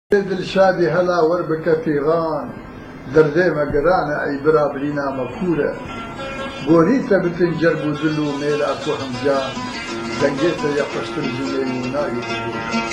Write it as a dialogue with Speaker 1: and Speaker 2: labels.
Speaker 1: دلشادی هەلا وەربکە پیغان دەردێمە گەرانە ئەی برابری نامەکوورە بۆنیتە بتن جەرگ و دل و مێلا تو هەمجان دەنگێتە یەخەشتن زوێ و ناوی